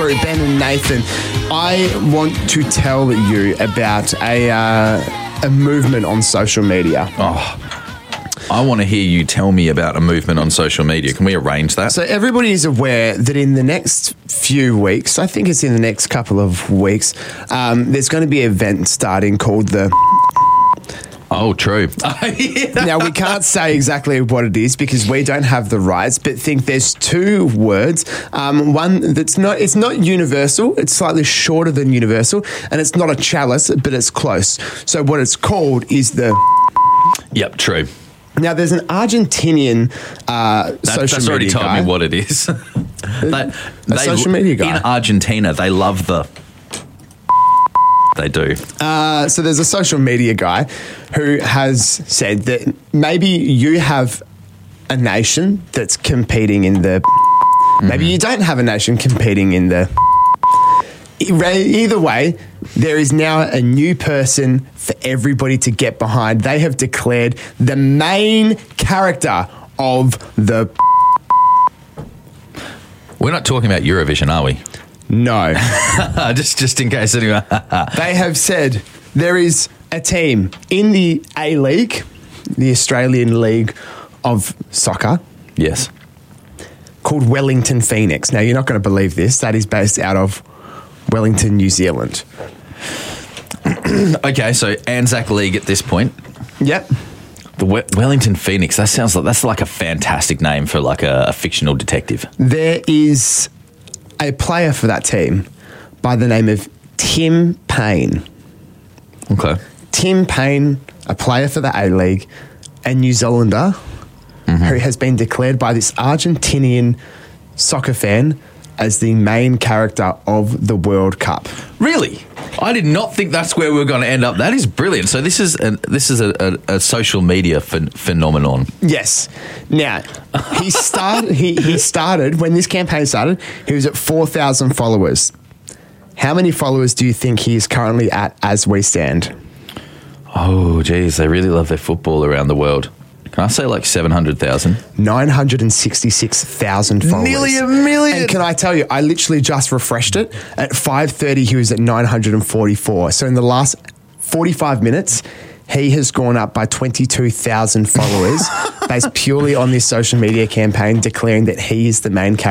Ben and Nathan, I want to tell you about a movement on social media. I want to hear you tell me about a movement on social media. Can we arrange that? So everybody is aware that in the next few weeks, I think it's in the next couple of weeks, there's going to be an event starting called the... Oh, true. Now, we can't say exactly what it is because we don't have the rights, but think there's two words. One that's it's not universal. It's slightly shorter than universal, and it's not a chalice, but it's close. So what it's called is the... Yep, true. Now, there's an Argentinian social that's already media told guy. me what it is. Social media guy. In Argentina, they love the... They do. So there's a social media guy who has said that maybe you have a nation that's competing in the... Maybe you don't have a nation competing in the... Either way, there is now a new person for everybody to get behind. They have declared the main character of the... We're not talking about Eurovision, are we? No. just in case anyone... They have said there is a team in the A-League, the Australian League of Soccer. Yes. Called Wellington Phoenix. Now, you're not going to believe this. That is based out of Wellington, New Zealand. Okay, so Anzac League at this point. Yep. The Wellington Phoenix, that's like a fantastic name for like a fictional detective. There is a player for that team by the name of Tim Payne. Okay. Tim Payne, a player for the A-League, a New Zealander who has been declared by this Argentinian soccer fan as the main character of the World Cup. Really? I did not think that's where we were going to end up. That is brilliant. So this is a social media phenomenon. Yes. Now, he started, when this campaign started, he was at 4,000 followers. How many followers do you think he is currently at as we stand? Oh, geez. They really love their football around the world. Can I say like 700,000? 966,000 followers. Nearly a million. And can I tell you, I literally just refreshed it. At 5:30, he was at 944. So in the last 45 minutes, he has gone up by 22,000 followers based purely on this social media campaign declaring that he is the main character